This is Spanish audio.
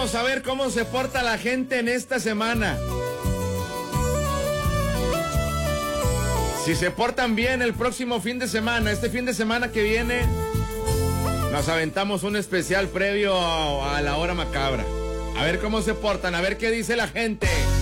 Vamos a ver cómo se porta la gente en esta semana. Si se portan bien el próximo fin de semana, este fin de semana que viene, nos aventamos un especial previo a la hora macabra. A ver cómo se portan, a ver qué dice la gente.